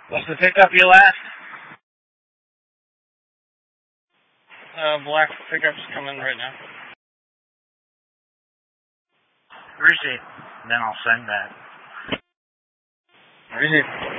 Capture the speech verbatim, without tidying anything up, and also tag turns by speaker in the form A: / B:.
A: What's the pickup you left? Uh, black pickup's coming right now. Where is he? Then I'll send that. Where is he?